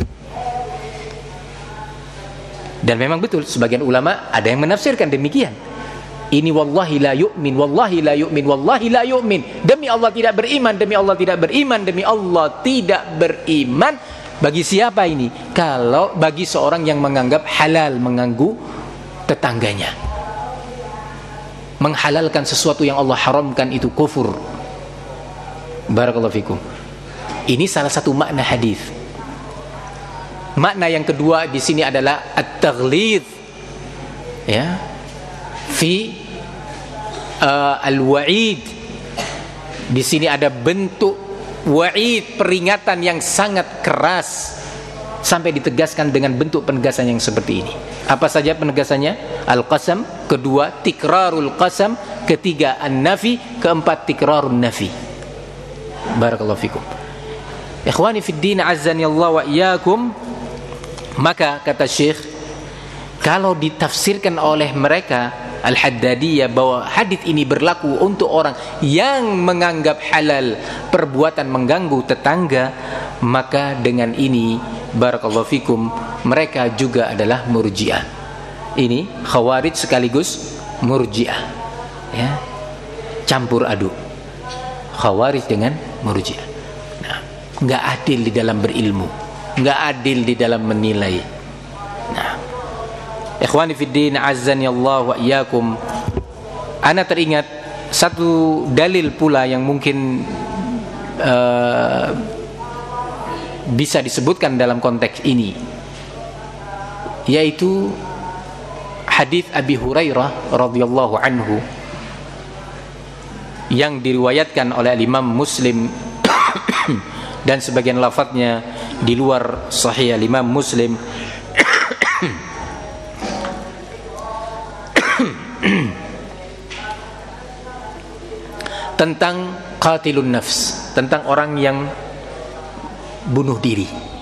Dan memang betul sebagian ulama ada yang menafsirkan demikian. Ini wallahi la yu'min, wallahi la yu'min, wallahi la yu'min. Demi Allah tidak beriman, demi Allah tidak beriman, demi Allah tidak beriman. Bagi siapa ini? Kalau bagi seorang yang menganggap halal mengganggu tetangganya. Menghalalkan sesuatu yang Allah haramkan itu kufur. Barakallahu fikum. Ini salah satu makna hadis. Makna yang kedua di sini adalah at-taghlidz. Ya. Fi uh, al-wa'id. Di sini ada bentuk wa'id, peringatan yang sangat keras, sampai ditegaskan dengan bentuk penegasan yang seperti ini. Apa saja penegasannya? Al-qasam, kedua tikrarul qasam, ketiga an-nafi, keempat tikrarun nafi. Barakallahu fikum. Ikhwani fid din azzani Allah wa iyyakum. Maka kata Syekh, kalau ditafsirkan oleh mereka Al-Haddadiyah bahwa hadis ini berlaku untuk orang yang menganggap halal perbuatan mengganggu tetangga, maka dengan ini barakallahu fikum mereka juga adalah murji'ah. Ini khawarij sekaligus murji'ah, ya, campur aduk khawarij dengan murji'ah. Nah, nggak adil di dalam berilmu, nggak adil di dalam menilai. Nah, ikhwani fiddin azzani Allah wa iyyakum, ana teringat satu dalil pula yang mungkin uh, bisa disebutkan dalam konteks ini, yaitu hadis Abi Hurairah radhiyallahu anhu yang diriwayatkan oleh Imam Muslim dan sebagian lafadznya di luar sahih Imam Muslim. Tentang qatilun nafs, tentang orang yang bunuh diri,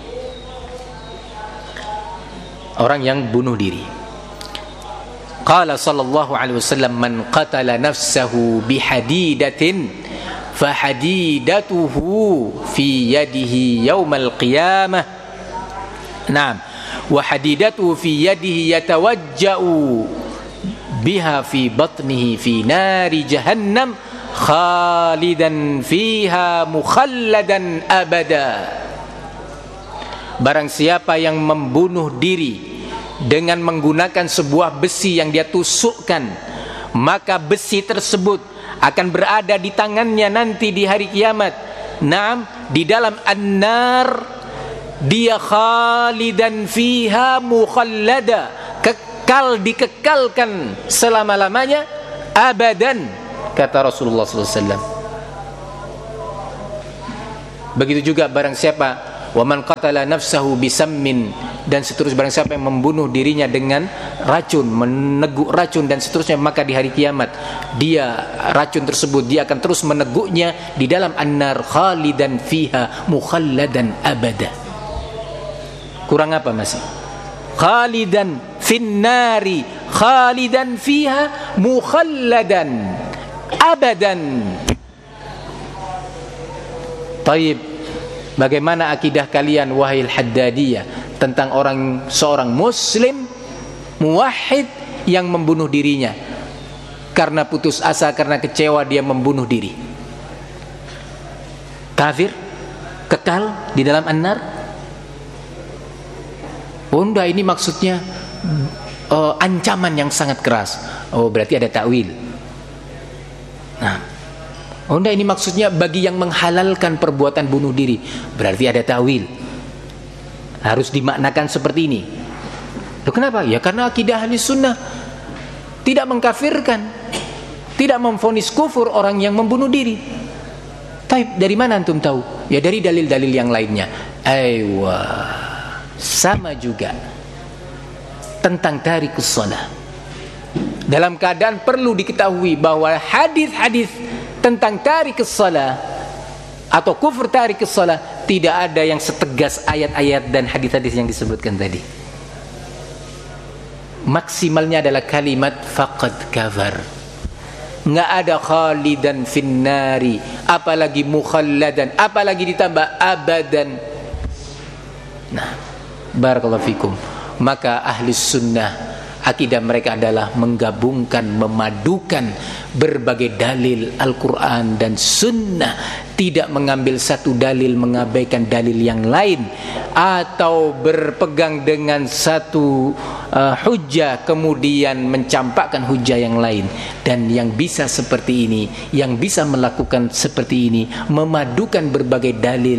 orang yang bunuh diri. Qala sallallahu alaihi wasallam, man qatala nafsahu bihadidatin fahadidatuhu fi yadihi yaumal qiyamah. Naam, wa hadidatuhu fi yadihi yatawajja'u biha fi batnihi fi nari jahannam khalidan fiha mukhalladan abada. Barang siapa yang membunuh diri dengan menggunakan sebuah besi yang dia tusukkan, maka besi tersebut akan berada di tangannya nanti di hari kiamat. Naam, di dalam an-nar, dia khalidan fiha mukhallada, kekal, dikekalkan selama-lamanya, abadan, kata Rasulullah sallallahu alaihi wasallam. Begitu juga barang siapa, wa man qatala nafsahu bisammin, dan seterusnya, barang siapa yang membunuh dirinya dengan racun, meneguk racun dan seterusnya, maka di hari kiamat dia, racun tersebut dia akan terus meneguknya di dalam an-nar khalidan fiha mukhalladan abada. Kurang apa masih? Khalidan finnari khalidan fiha mukhalladan abadan. Taib, bagaimana akidah kalian wahai al-Haddadiyah tentang orang, seorang muslim muwahhid yang membunuh dirinya karena putus asa, karena kecewa dia membunuh diri? Kafir? Kekal di dalam an-nar? Oh enggak, ini maksudnya uh, ancaman yang sangat keras. Oh berarti ada takwil. Nah, oh enggak, ini maksudnya bagi yang menghalalkan perbuatan bunuh diri. Berarti ada takwil. Harus dimaknakan seperti ini. Loh kenapa? Ya karena akidah ahli sunnah tidak mengkafirkan, tidak memvonis kufur orang yang membunuh diri. Tapi dari mana antum tahu? Ya dari dalil-dalil yang lainnya. Aywa, sama juga tentang tarikus shalah. Dalam keadaan perlu diketahui bahwa hadis-hadis tentang tarikus shalah atau kufur tarikus shalah tidak ada yang setegas ayat-ayat dan hadis-hadis yang disebutkan tadi. Maksimalnya adalah kalimat faqad kafar. Enggak ada khalidan finnari, apalagi mukhalladan, apalagi ditambah abadan. Nah, barakallahu fikum. Maka ahli sunnah akidah mereka adalah menggabungkan, memadukan berbagai dalil Al-Quran dan Sunnah, tidak mengambil satu dalil mengabaikan dalil yang lain, atau berpegang dengan satu uh, hujjah kemudian mencampakkan hujjah yang lain. Dan yang bisa seperti ini, yang bisa melakukan seperti ini, memadukan berbagai dalil,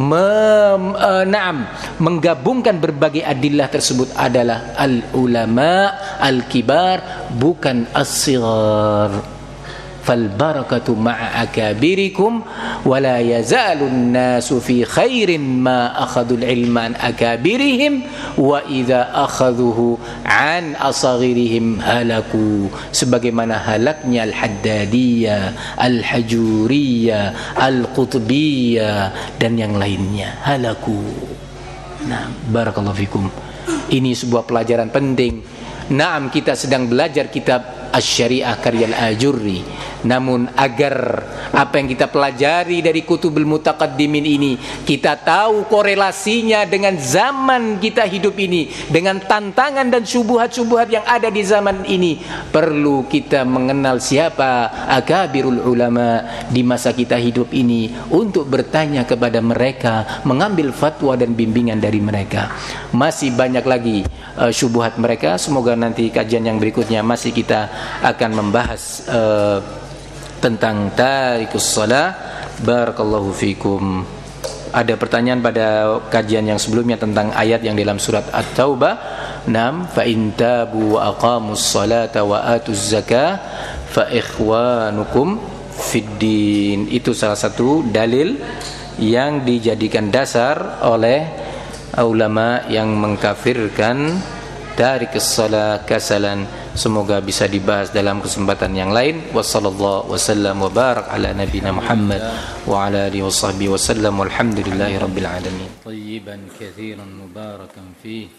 mem, uh, naam, menggabungkan berbagai adillah tersebut adalah al-ulama al-kibar, bukan as-sighar. فالبركة مع أكابركم ولا يزال الناس في خير ما أخذوا العلم عن أكابرهم وإذا أخذوه عن أصغرهم هلكوا. Sebagaimana halaknya Al-Haddadiyah, Al-Hajuriyah, Al-Qutbiyah dan yang lainnya, halaku. Nah, barakallahu fikum. Ini sebuah pelajaran penting. Naam, kita sedang belajar kitab Asy-Syariah karya Al-Ajurri. Namun agar apa yang kita pelajari dari Kutubul Mutaqaddimin ini kita tahu korelasinya dengan zaman kita hidup ini, dengan tantangan dan syubhat-syubhat yang ada di zaman ini, perlu kita mengenal siapa akabirul ulama di masa kita hidup ini untuk bertanya kepada mereka, mengambil fatwa dan bimbingan dari mereka. Masih banyak lagi uh, syubhat mereka. Semoga nanti kajian yang berikutnya masih kita akan membahas uh, tentang tarikus shalah. Barakallahu fikum. Ada pertanyaan pada kajian yang sebelumnya tentang ayat yang dalam surat At-Taubah. Nam fa in tabu wa aqamus salata wa atuz zakah fa ikhwanukum fid din. Itu salah satu dalil yang dijadikan dasar oleh ulama yang mengkafirkan tarikus shalah kasalan. Semoga bisa dibahas dalam kesempatan yang lain. Wassallallahu wasallam wa barak ala nabina Muhammad wa ala alihi washabbihi wasallam walhamdulillahi rabbil alamin. Tayyiban katsiran mubarakan fihi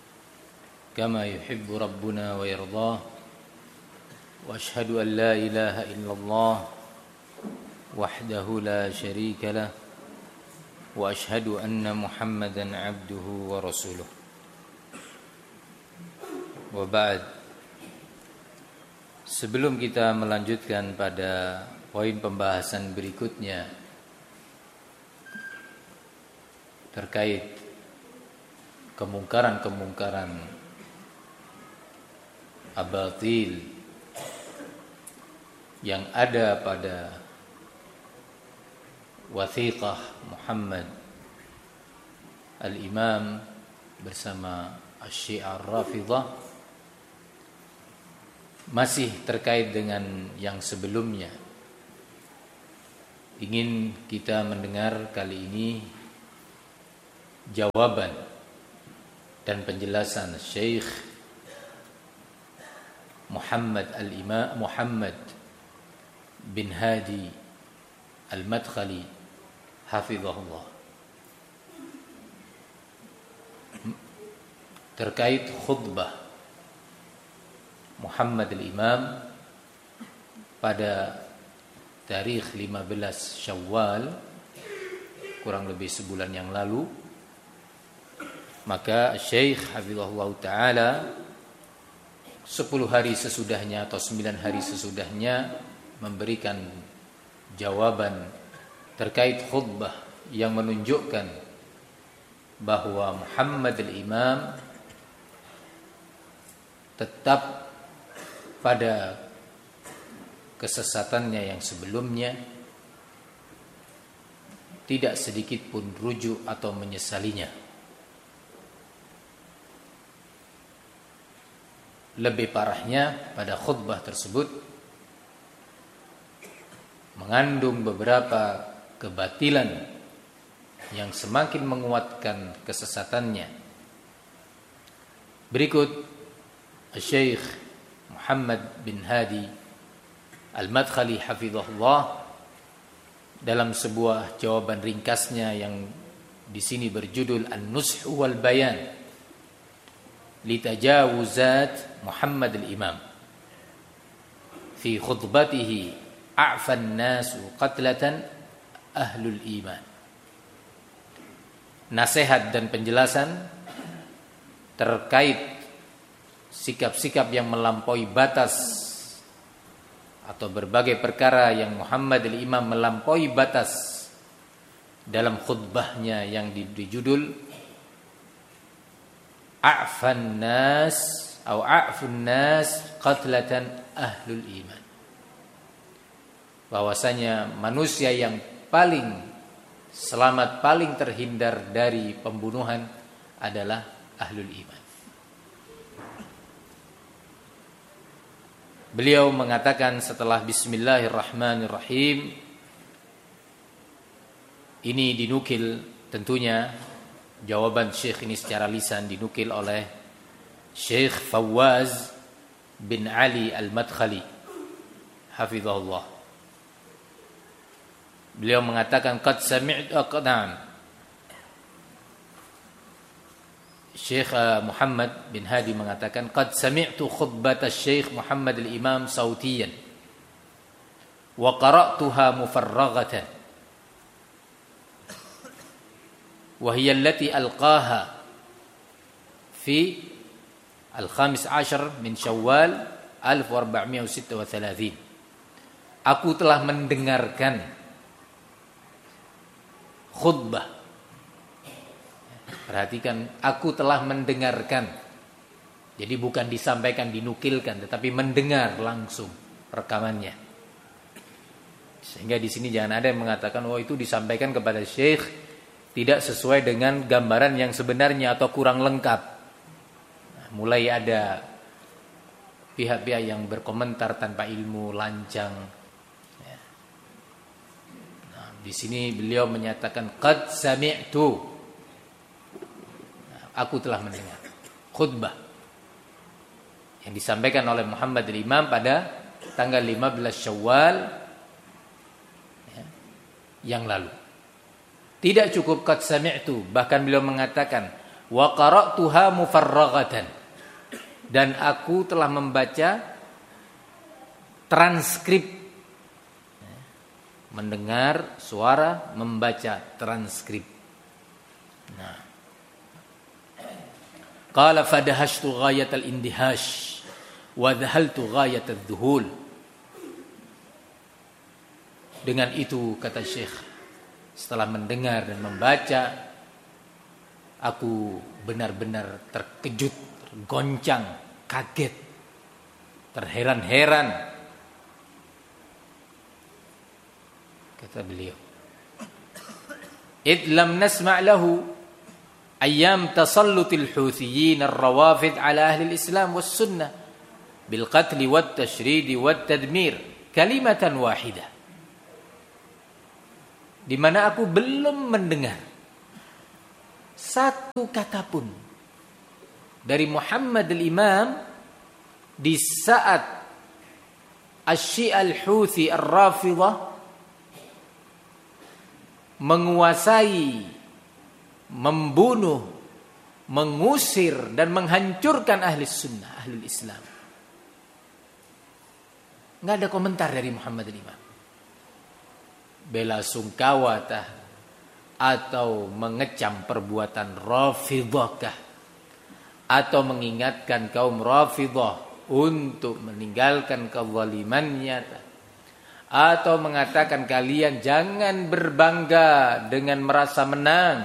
kama yuhibbu rabbuna wa yardah. Wa ashhadu an la ilaha illallah wahdahu la syarika lah wa ashhadu anna Muhammadan abduhu wa rasuluh. Wa ba'd. Sebelum kita melanjutkan pada poin pembahasan berikutnya terkait kemungkaran-kemungkaran abatil yang ada pada wathiqah Muhammad al-Imam bersama Asy-Syiah Rafidhah, Masih terkait dengan yang sebelumnya, ingin kita mendengar kali ini jawaban dan penjelasan Syekh Muhammad al-Imam Muhammad bin Hadi al-Madkhali hafizahullah terkait khutbah Muhammad al-Imam pada tarikh lima belas Syawal, kurang lebih sebulan yang lalu. Maka Syekh hafizahullah taala sepuluh hari sesudahnya atau sembilan hari sesudahnya memberikan jawaban terkait khutbah yang menunjukkan bahwa Muhammad al-Imam tetap pada kesesatannya yang sebelumnya, tidak sedikit pun rujuk atau menyesalinya. Lebih parahnya, pada khutbah tersebut mengandung beberapa kebatilan yang semakin menguatkan kesesatannya. Berikut Syekh Muhammad bin Hadi al-Madkhali hafizahullah dalam sebuah jawaban ringkasnya yang di sini berjudul An-Nush wal Bayan li tajawuzat Muhammad al-Imam fi khutbatihi a'fan nasu qatlatan ahlul iman. Nasihat dan penjelasan terkait sikap-sikap yang melampaui batas atau berbagai perkara yang Muhammad al-Imam melampaui batas dalam khutbahnya yang diberi judul A'fan nas atau A'fun nas qatlatan ahlul iman. Bahwasanya manusia yang paling selamat, paling terhindar dari pembunuhan adalah ahlul iman. Beliau mengatakan setelah Bismillahirrahmanirrahim, ini dinukil tentunya jawaban Syekh ini secara lisan dinukil oleh Syekh Fawaz bin Ali al-Madkhali hafizahullah. Beliau mengatakan qad sami'tu aqdam Syekh Muhammad bin Hadi mengatakan qad sami'tu khutbat Syekh Muhammad al-Imam sautiyan wa qara'tuha mufarraghatan wa hiya allati alqaha fi al-khamis ashar min Syawal alf wa arba'mi'a sitta wa thalathin. Aku telah mendengarkan khutbah. Perhatikan, aku telah mendengarkan. Jadi bukan disampaikan, dinukilkan, tetapi mendengar langsung rekamannya. Sehingga di sini jangan ada yang mengatakan, oh itu disampaikan kepada Syekh tidak sesuai dengan gambaran yang sebenarnya atau kurang lengkap. Nah, mulai ada pihak-pihak yang berkomentar tanpa ilmu, lancang. Nah, di sini beliau menyatakan qad sami'tu, aku telah mendengar khutbah yang disampaikan oleh Muhammad al-Imam pada tanggal lima belas Syawal ya, yang lalu. Tidak cukup qad sami'tu, bahkan beliau mengatakan wa qara'tuha mufarraghatan, dan aku telah membaca transkrip, ya, mendengar suara, membaca transkrip. Nah, qala fadahashtu ghayatal indihash wa dhahaltu ghayatal dhuhul. Dengan itu, kata Syekh, setelah mendengar dan membaca, aku benar-benar terkejut, tergoncang, kaget, terheran-heran. Kata beliau, id lam nasma' lahu ayyam tasallutil Huthiyin ar-Rawafid ala ahli al-Islam was sunnah bil qatli wat tashridi wat tadmir kalimatan wahidah. Di mana aku belum mendengar satu kata pun dari Muhammad al-Imam di saat Asy-Syi'a al-Houthi ar-Rafidhah menguasai, membunuh, mengusir dan menghancurkan ahli sunnah, ahlul Islam. Nggak ada komentar dari Muhammad al-Imam. Bela sungkawa tah, atau mengecam perbuatan Rafidhah kah, atau mengingatkan kaum Rafidhah untuk meninggalkan kezalimannya tah, atau mengatakan kalian jangan berbangga dengan merasa menang.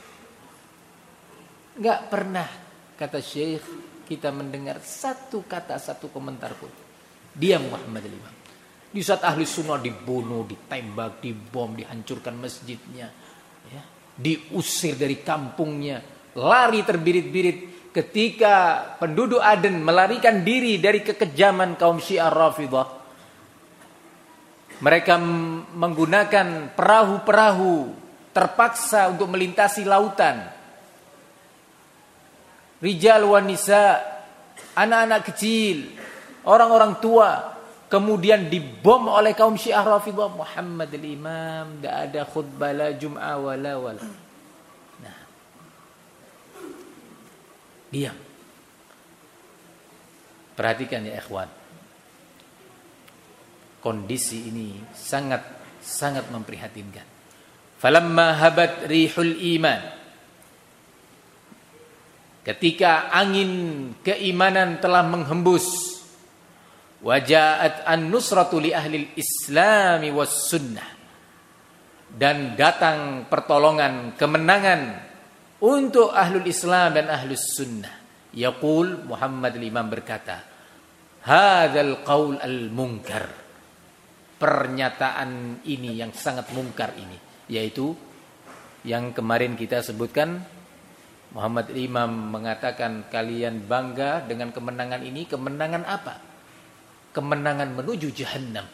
Enggak pernah, kata Syekh, kita mendengar satu kata, satu komentar pun. Dia Muhammad al-Imam. Di saat ahli sunnah dibunuh, ditembak, dibom, dihancurkan masjidnya, ya, diusir dari kampungnya, lari terbirit-birit ketika penduduk Aden melarikan diri dari kekejaman kaum Syiah Rafidhah. Mereka menggunakan perahu-perahu terpaksa untuk melintasi lautan. Rijal wa nisa, anak-anak kecil, orang-orang tua, kemudian dibom oleh kaum Syiah Rafidhah. Muhammad al-Imam tidak ada khutbah la Jum'ah wala wala. Nah, diam. Perhatikan ya ikhwan, kondisi ini sangat sangat memprihatinkan. Falamma habat rihul iman, ketika angin keimanan telah menghembus, wajaat an-nusratu li ahli al-islami was sunnah, dan datang pertolongan, kemenangan untuk ahlul Islam dan ahlus sunnah. Yaqul, Muhammad al-Imam berkata, hadzal qaul al-munkar, pernyataan ini yang sangat mungkar ini, yaitu yang kemarin kita sebutkan. Muhammad al-Imam mengatakan kalian bangga dengan kemenangan ini. Kemenangan apa? Kemenangan menuju jahannam.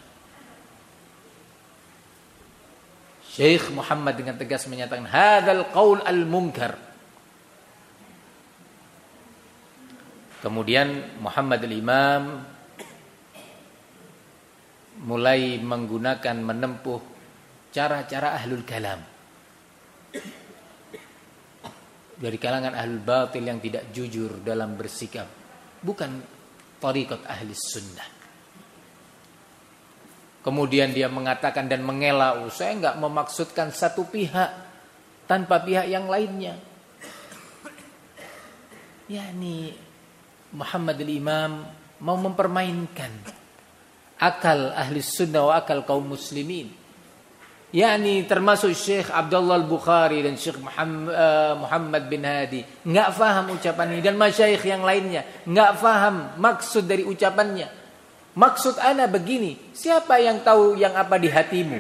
Syekh Muhammad dengan tegas menyatakan hadzal qaul al-munkar. Kemudian Muhammad al-Imam mulai menggunakan, menempuh cara-cara ahlul kalam dari kalangan ahlul batil yang tidak jujur dalam bersikap, bukan thariqat ahli sunnah. Kemudian dia mengatakan dan mengelak, saya enggak memaksudkan satu pihak tanpa pihak yang lainnya. Yani Muhammad al-Imam mau mempermainkan akal ahli sunnah wa akal kaum muslimin. Yani termasuk Syekh Abdullah al-Bukhari dan Syekh Muhammad, uh, Muhammad bin Hadi enggak faham ucapan ini, dan masyayikh yang lainnya enggak faham maksud dari ucapannya. Maksud ana begini, siapa yang tahu yang apa di hatimu?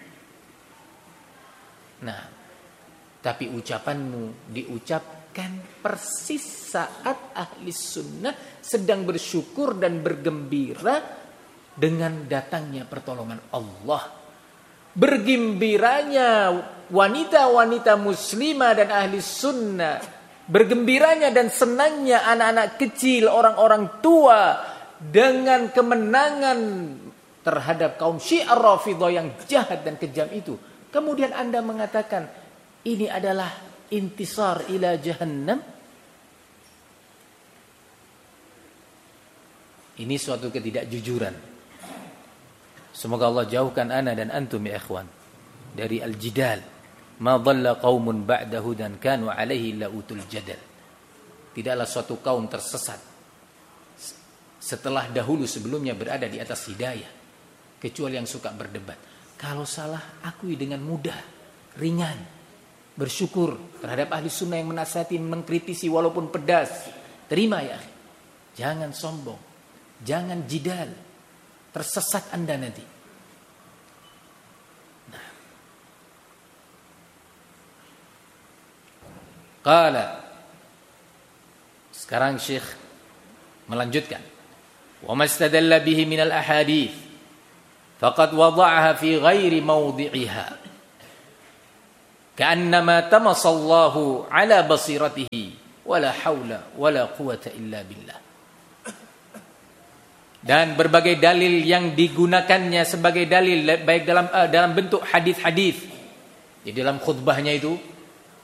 Nah, tapi ucapanmu diucapkan persis saat ahli sunnah sedang bersyukur dan bergembira dengan datangnya pertolongan Allah. Bergembiranya wanita-wanita muslimah dan ahli sunnah, bergembiranya dan senangnya anak-anak kecil, orang-orang tua dengan kemenangan terhadap kaum Syiah Rafidhah yang jahat dan kejam itu. Kemudian Anda mengatakan ini adalah intisar ila jahannam. Ini suatu ketidakjujuran. Semoga Allah jauhkan ana dan antum ya ikhwan dari al-jidal. Ma dhalla qaumun ba'da hudan kanu alaihi la utul jadal. Tidaklah suatu kaum tersesat setelah dahulu sebelumnya berada di atas hidayah, kecuali yang suka berdebat. Kalau salah akui dengan mudah, ringan, bersyukur terhadap ahli sunnah yang menasihati, mengkritisi walaupun pedas. Terima ya, jangan sombong, jangan jidal, tersesat Anda nanti. Nah, qala, sekarang Syekh melanjutkan. wa mastadalla bihi minal ahadits faqad wada'aha fi ghairi mawdi'iha ka'annama tamasallahu ala basiratihi wala haula wala quwata illa billah. Dan berbagai dalil yang digunakannya sebagai dalil baik dalam uh, dalam bentuk hadis-hadis di dalam khutbahnya itu